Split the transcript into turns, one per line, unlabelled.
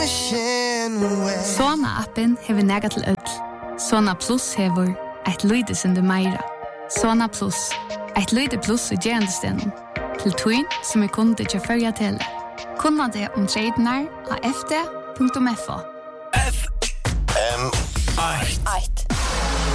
Sona-appen hever nega til ødel. Sona Plus hever et lydesendu meira. Sona Plus, et lyde plus i gerandestenen. Til tøyn som kunde til førja til. Kunna det tradenar av fd.fo.
FM 8.